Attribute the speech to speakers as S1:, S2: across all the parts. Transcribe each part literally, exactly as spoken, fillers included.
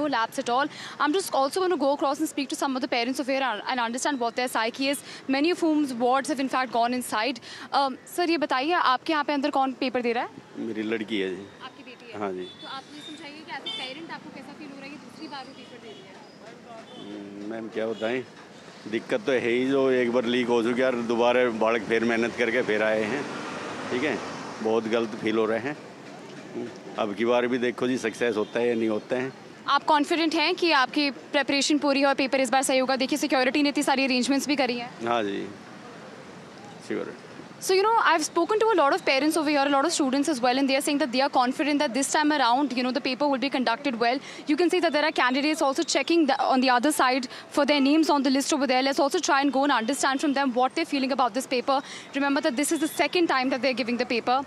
S1: lapse at all. I'm just also going to go across and speak to some of the parents of here and understand what their psyche is, many of whom's wards have in fact gone inside. Um, sir, ये बताइए आपके यहाँ पे अंदर कौन paper दे रहा है?
S2: मेरी लड़की है जी.
S1: आपकी बेटी है?
S2: हाँ जी.
S1: तो आप ये समझाइए कि एज अ पेरेंट आपको कैसा फील हो रहा है कि दूसरी बार वो पेपर दे रही है?
S2: मैम क्या बताएं, दिक्कत तो है ही, जो एक बार लीक हो चुकी है और दोबारा बालक फिर मेहनत करके फिर आए हैं. ठीक है, बहुत गलत फील हो रहे हैं. अब की बार भी देखो जी सक्सेस होता है या नहीं होता है.
S1: आप कॉन्फिडेंट हैं कि आपकी प्रेपरेशन पूरी है और पेपर इस बार सही होगा? देखिए सिक्योरिटी ने इतनी सारी अरेंजमेंट्स भी करी हैं.
S2: हाँ जी, sure.
S1: So, you know, I've spoken to a lot of parents over here, a lot of students as well, and they are saying that they are confident that this time around, you know, the paper will be conducted well. You can see that there are candidates also checking the, on the other side for their names on the list over there. Let's also try and go and understand from them what they're feeling about this paper. Remember that this is the second time that they're giving the paper.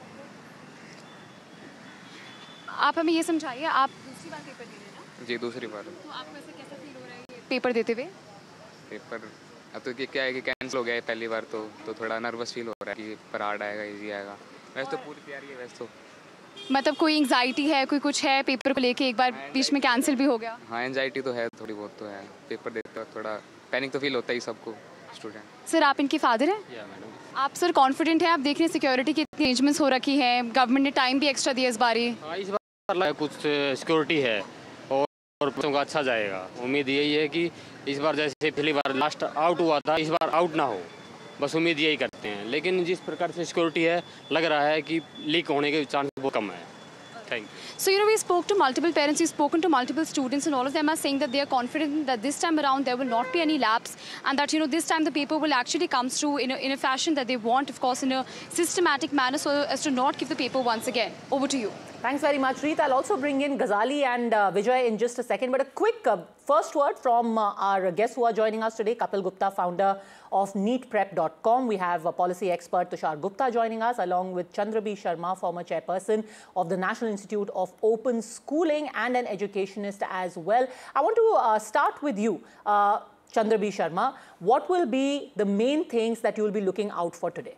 S1: आप हमें ये समझाइए, आप दूसरी बार paper दे रहे हैं ना?
S3: जी, दूसरी बार.
S1: तो आपको ऐसा कैसा फील हो रहा है ये पेपर देते हुए?
S3: पेपर अब तो क्या है कि कैंसिल हो गया है पहली बार, तो तो थोड़ा नर्वस फील हो रहा है कि पर हार्ड आएगा इजी आएगा. वैसे तो पूरी तैयारी है वैसे तो.
S1: मतलब कोई एंग्जाइटी है, कोई कुछ है पेपर को लेके? एक बार बीच में कैंसिल भी हो गया.
S3: हाँ, एंजाइटी तो है, थोड़ी बहुत तो है. पेपर देते वक्त थोड़ा पैनिक तो फील होता ही सबको, स्टूडेंट.
S1: सर, आप इनके फादर हैं?
S3: या मैडम.
S1: आप सर कॉन्फिडेंट हैं? आप देख रहे हैं सिक्योरिटी की इतनी अरेंजमेंट्स हो रखी है, गवर्नमेंट ने टाइम भी एक्स्ट्रा दिया इस बारी.
S4: हाँ, इस बार कुछ सिक्योरिटी है और और बच्चों का अच्छा जाएगा. उम्मीद यही है कि इस बार जैसे पिछली बार लास्ट आउट हुआ था, इस बार आउट ना हो, बस उम्मीद यही करते हैं. लेकिन जिस प्रकार से सिक्योरिटी है, लग रहा है कि लीक होने के चांस बहुत कम है. Thank you.
S1: So, you know, we spoke to multiple parents, we've spoken to multiple students, and all of them are saying that they are confident that this time around there will not be any lapse, and that, you know, this time the paper will actually come through in a, in a fashion that they want, of course, in a systematic manner, so as to not give the paper once again. Over to you.
S5: Thanks very much, Reet. I'll also bring in Ghazali and uh, Vijay in just a second. But a quick uh, first word from uh, our guests who are joining us today. Kapil Gupta, founder of neet prep dot com. We have uh, policy expert Tushar Gupta joining us, along with Chandrabhi Sharma, former chairperson of the National Institute of Open Schooling and an educationist as well. I want to uh, start with you, uh, Chandrabhi Sharma. What will be the main things that you will be looking out for today?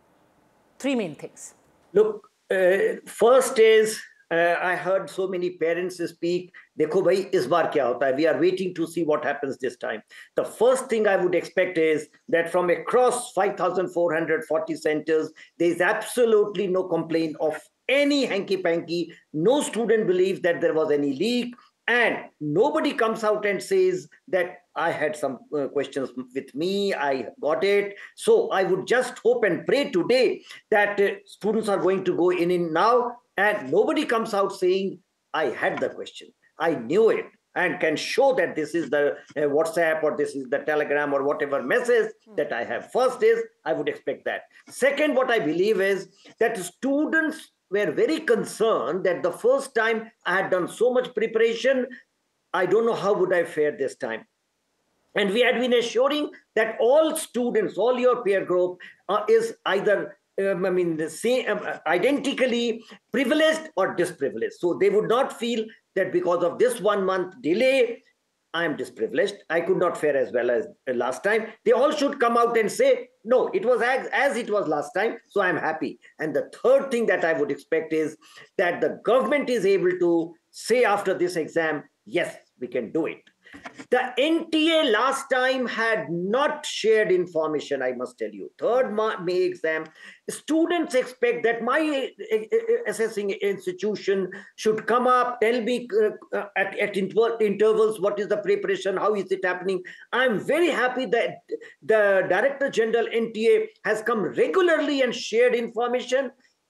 S5: Three main things.
S6: Look. Uh, first is, uh, I heard so many parents speak, देखो भाई इस बार क्या होता है? We are waiting to see what happens this time. The first thing I would expect is that from across five thousand four hundred forty centers, there is absolutely no complaint of any hanky-panky. No student believes that there was any leak, and nobody comes out and says that I had some uh, questions with me, I got it. So I would just hope and pray today that uh, students are going to go in in now, and nobody comes out saying, I had the question, I knew it, and can show that this is the uh, WhatsApp or this is the Telegram or whatever message that I have. First is, I would expect that. Second, what I believe is that students were very concerned that the first time I had done so much preparation, I don't know how would I fare this time. And we had been assuring that all students, all your peer group uh, is either, um, I mean, the same, um, identically privileged or disprivileged. So they would not feel that because of this one month delay, I am disprivileged. I could not fare as well as last time. They all should come out and say, no, it was as, as it was last time, so I'm happy. And the third thing that I would expect is that the government is able to say after this exam, yes, we can do it. The N T A last time had not shared information, I must tell you. Third May exam, students expect that my assessing institution should come up, tell me uh, at, at inter intervals what is the preparation, how is it happening. I'm very happy that the Director General N T A has come regularly and shared information.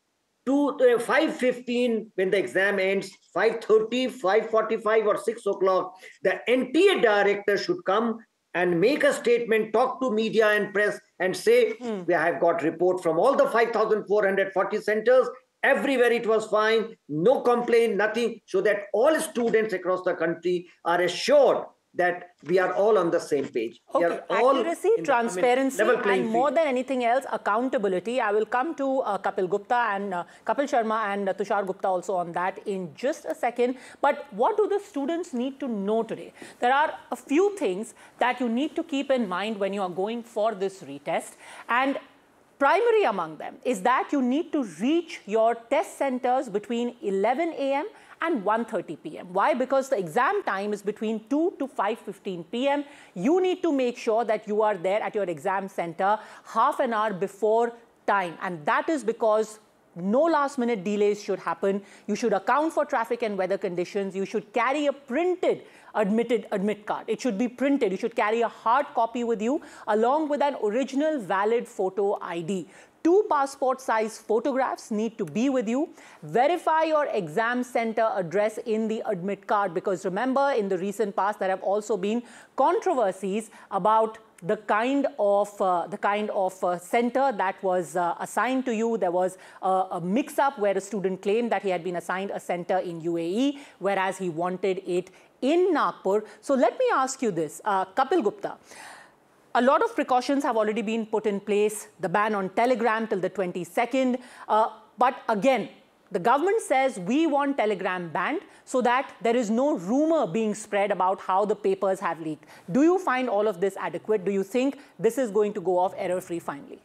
S6: To uh, five fifteen when the exam ends, five thirty, five forty-five or six o'clock, the N T A director should come and make a statement, talk to media and press and say, mm. we have got report from all the five thousand four hundred forty centers, everywhere it was fine, no complaint, nothing, so that all students across the country are assured that we are all on the same page.
S5: Okay, accuracy, transparency, the, I mean, and more than anything else, accountability. I will come to uh, Kapil Gupta and uh, Kapil Sharma and uh, Tushar Gupta also on that in just a second. But what do the students need to know today? There are a few things that you need to keep in mind when you are going for this retest. And primary among them is that you need to reach your test centers between eleven A M and one thirty p m Why? Because the exam time is between two to five fifteen p m You need to make sure that you are there at your exam center half an hour before time. And that is because no last minute delays should happen. You should account for traffic and weather conditions. You should carry a printed admitted admit card. It should be printed. You should carry a hard copy with you along with an original valid photo I D. Two passport size photographs need to be with you. Verify your exam center address in the admit card, because remember, in the recent past there have also been controversies about the kind of uh, the kind of uh, center that was uh, assigned to you. There was uh, a mix-up where a student claimed that he had been assigned a center in U A E, whereas he wanted it in Nagpur. So let me ask you this, uh, Kapil Gupta. A lot of precautions have already been put in place, the ban on Telegram till the twenty-second. Uh, but again, the government says we want Telegram banned so that there is no rumor being spread about how the papers have leaked. Do you find all of this adequate? Do you think this is going to go off error-free finally?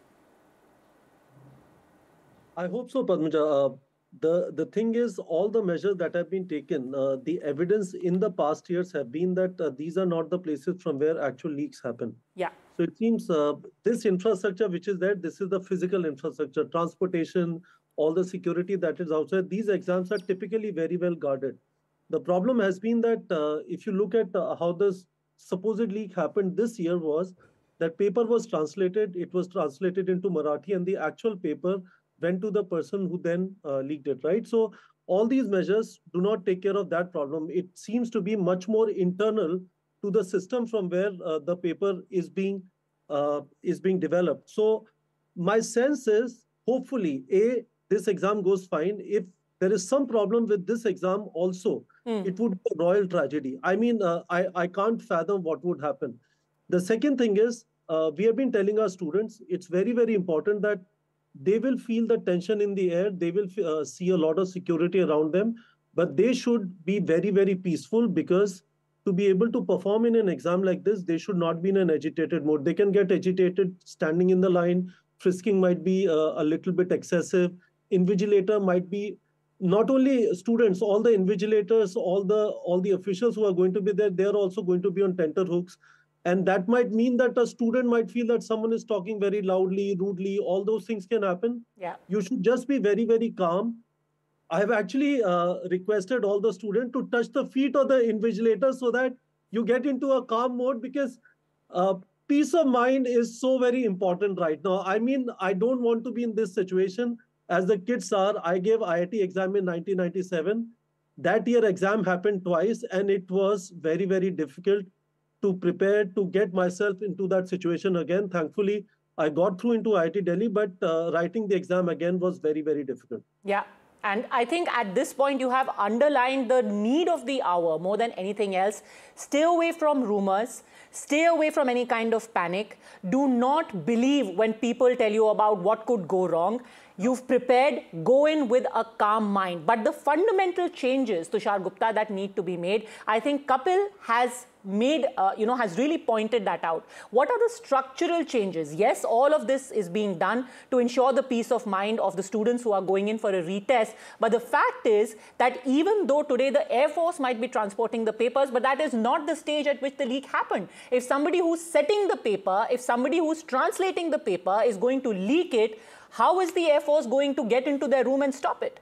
S7: I hope so, Padmaja. Uh, the, the thing is, all the measures that have been taken, uh, the evidence in the past years have been that uh, these are not the places from where actual leaks happen.
S5: Yeah.
S7: So it seems uh, this infrastructure which is there, this is the physical infrastructure, transportation, all the security that is outside. These exams are typically very well guarded. The problem has been that uh, if you look at uh, how this supposed leak happened this year was that paper was translated, it was translated into Marathi, and the actual paper went to the person who then uh, leaked it, right? So all these measures do not take care of that problem. It seems to be much more internal to the system from where uh, the paper is being uh, is being developed. So my sense is, hopefully, A, this exam goes fine. If there is some problem with this exam also, mm. it would be a royal tragedy. I mean, uh, I, I can't fathom what would happen. The second thing is, uh, we have been telling our students, it's very, very important that they will feel the tension in the air. They will uh, see a lot of security around them, but they should be very, very peaceful, because to be able to perform in an exam like this, they should not be in an agitated mode. They can get agitated standing in the line. Frisking might be uh, a little bit excessive. Invigilator might be, not only students, all the invigilators, all the all the officials who are going to be there, they're also going to be on tenterhooks. And that might mean that a student might feel that someone is talking very loudly, rudely. All those things can happen.
S5: Yeah.
S7: You should just be very, very calm. I have actually uh, requested all the students to touch the feet of the invigilator so that you get into a calm mode, because uh, peace of mind is so very important right now. I mean, I don't want to be in this situation as the kids are. I gave I I T exam in nineteen ninety-seven. That year exam happened twice, and it was very, very difficult to prepare to get myself into that situation again. Thankfully, I got through into I I T Delhi, but uh, writing the exam again was very, very difficult.
S5: Yeah. And I think at this point, you have underlined the need of the hour more than anything else. Stay away from rumors. Stay away from any kind of panic. Do not believe when people tell you about what could go wrong. You've prepared, go in with a calm mind. But the fundamental changes, Tushar Gupta, that need to be made, I think Kapil has made, uh, you know, has really pointed that out. What are the structural changes? Yes, all of this is being done to ensure the peace of mind of the students who are going in for a retest. But the fact is that even though today the Air Force might be transporting the papers, but that is not the stage at which the leak happened. If somebody who's setting the paper, if somebody who's translating the paper is going to leak it, how is the Air Force going to get into their room and stop it?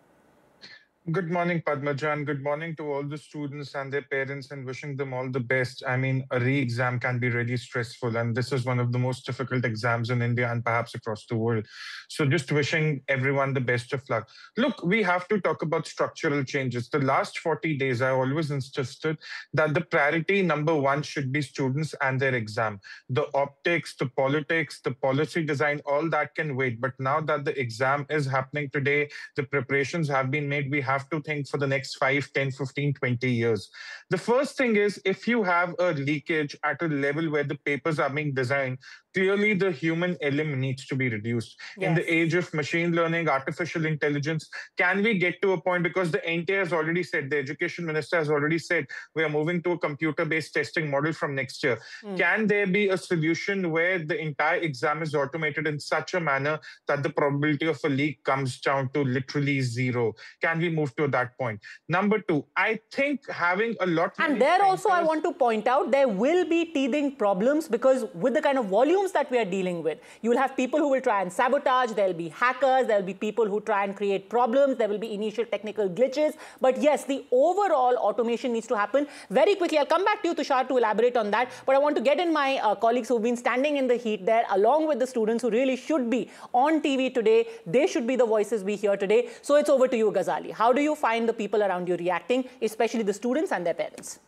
S8: Good morning, Padmaja, and good morning to all the students and their parents, and wishing them all the best. I mean, a re-exam can be really stressful, and this is one of the most difficult exams in India and perhaps across the world. So just wishing everyone the best of luck. Look, we have to talk about structural changes. The last forty days, I always insisted that the priority number one should be students and their exam. The optics, the politics, the policy design, all that can wait. But now that the exam is happening today, the preparations have been made, we have to think for the next five, ten, fifteen, twenty years. The first thing is, if you have a leakage at a level where the papers are being designed, clearly the human element needs to be reduced. Yes. In the age of machine learning, artificial intelligence, can we get to a point, because the N T A has already said, the education minister has already said, we are moving to a computer-based testing model from next year. Mm. Can there be a solution where the entire exam is automated in such a manner that the probability of a leak comes down to literally zero? Can we move move to that point. Number two, I think having a lot.
S5: And there also I want to point out there will be teething problems, because with the kind of volumes that we are dealing with, you will have people who will try and sabotage, there will be hackers, there will be people who try and create problems, there will be initial technical glitches. But yes, the overall automation needs to happen. Very quickly, I'll come back to you, Tushar, to elaborate on that. But I want to get in my uh, colleagues who've been standing in the heat there, along with the students who really should be on T V today. They should be the voices we hear today. So it's over to you, Ghazali. How do you find the people around you reacting, especially the students and their parents?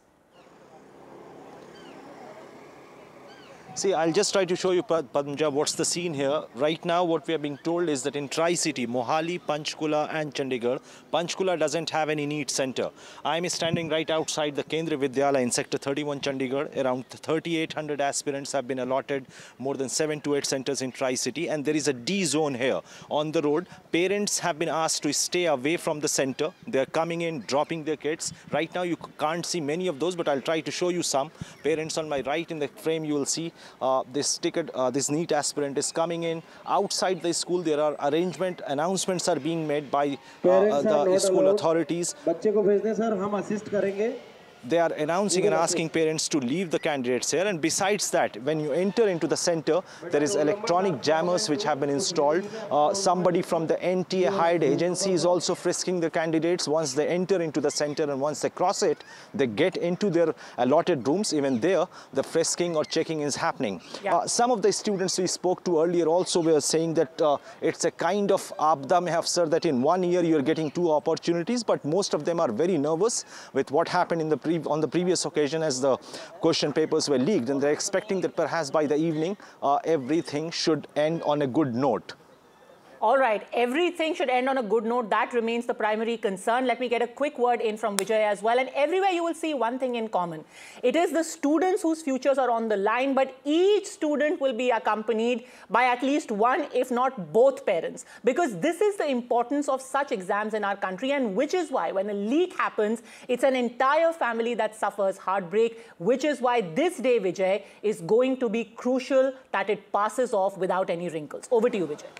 S9: See, I'll just try to show you, Padmaja, what's the scene here. Right now, what we are being told is that in Tri-City, Mohali, Panchkula and Chandigarh, Panchkula doesn't have any NEET center. I'm standing right outside the Kendriya Vidyalaya in Sector thirty-one, Chandigarh. Around thirty-eight hundred aspirants have been allotted, more than seven to eight centers in Tri-City, and there is a D zone here on the road. Parents have been asked to stay away from the center. They're coming in, dropping their kids. Right now, you can't see many of those, but I'll try to show you some. Parents on my right in the frame, you will see Uh, this ticket, uh, this NEET aspirant is coming in. Outside the school, there are arrangement announcements are being made by uh, uh, the school allowed. authorities. बच्चे को भेजने sir हम assist करेंगे. They are announcing and asking parents to leave the candidates here. And besides that, when you enter into the center, there is electronic jammers which have been installed. Uh, somebody from the N T A hired agency is also frisking the candidates once they enter into the center, and once they cross it, they get into their allotted rooms. Even there, the frisking or checking is happening. Yeah. Uh, some of the students we spoke to earlier also were saying that uh, it's a kind of abda mein afsar, that in one year you're getting two opportunities, but most of them are very nervous with what happened in the on the previous occasion as the question papers were leaked, and they're expecting that perhaps by the evening uh, everything should end on a good note.
S5: All right, everything should end on a good note. That remains the primary concern. Let me get a quick word in from Vijay as well. And everywhere you will see one thing in common. It is the students whose futures are on the line, but each student will be accompanied by at least one, if not both parents. Because this is the importance of such exams in our country, and which is why when a leak happens, it's an entire family that suffers heartbreak, which is why this day, Vijay, is going to be crucial that it passes off without any wrinkles. Over to you, Vijay.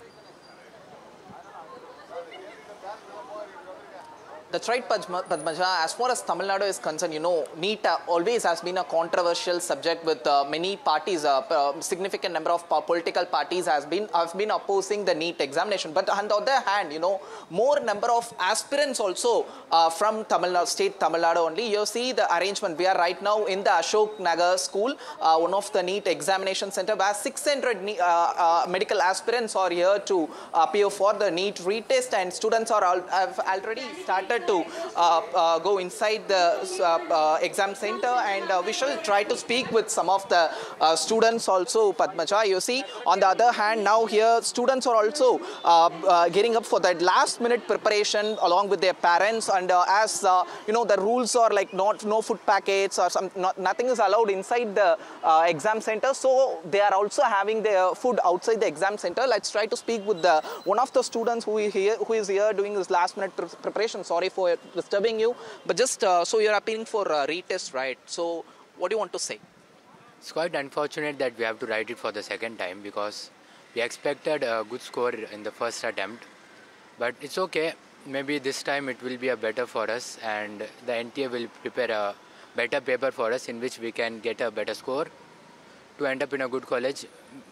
S10: That's right, Padmaja. As far as Tamil Nadu is concerned, you know, NEET uh, always has been a controversial subject with uh, many parties. A uh, uh, significant number of uh, political parties has been have been opposing the NEET examination. But on the other hand, you know, more number of aspirants also uh, from Tamil Nadu, state Tamil Nadu only. You see the arrangement. We are right now in the Ashok Nagar school, uh, one of the NEET examination center, where six hundred uh, uh, medical aspirants are here to appear for the NEET retest, and students are all, have already started to uh, uh, go inside the uh, uh, exam center, and uh, we shall try to speak with some of the uh, students also, Padmaja. You see, on the other hand, now here students are also uh, uh, getting up for that last minute preparation along with their parents, and uh, as uh, you know, the rules are like not no food packets or some not, nothing is allowed inside the uh, exam center, so they are also having their food outside the exam center. Let's try to speak with the one of the students who is here, who is here doing this last minute pre preparation. Sorry for disturbing you, but just uh, so you're appealing for uh, retest, right? So what do you want to say?
S11: It's quite unfortunate that we have to write it for the second time, because we expected a good score in the first attempt, but it's okay. Maybe this time it will be a better for us, and the N T A will prepare a better paper for us in which we can get a better score to end up in a good college.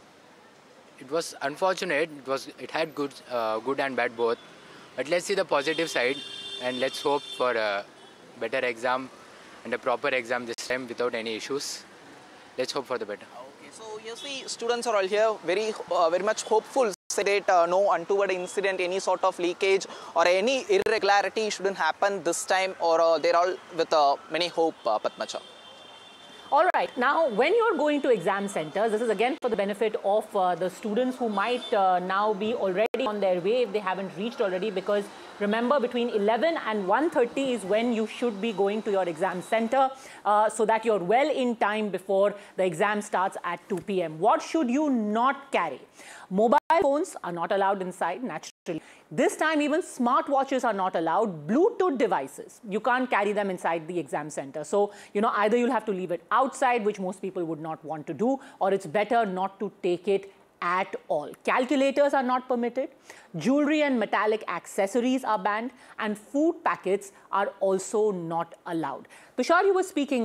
S11: It was unfortunate. It was it had good uh, good and bad both, but let's see the positive side. And let's hope for a better exam and a proper exam this time without any issues. Let's hope for the better.
S10: Okay, so you see, students are all here very, uh, very much hopeful. Say that uh, no untoward incident, any sort of leakage or any irregularity shouldn't happen this time, or uh, they're all with uh, many hope, uh, Padmaja.
S5: All right. Now, when you're going to exam centers, this is again for the benefit of uh, the students who might uh, now be already on their way if they haven't reached already, because remember, between eleven and one thirty is when you should be going to your exam center uh, so that you're well in time before the exam starts at two P M What should you not carry? Mobile phones are not allowed inside, naturally. This time, even smartwatches are not allowed. Bluetooth devices, you can't carry them inside the exam center. So, you know, either you'll have to leave it outside, which most people would not want to do, or it's better not to take it at all. Calculators are not permitted, jewelry and metallic accessories are banned, and food packets are also not allowed. Tushar, you were speaking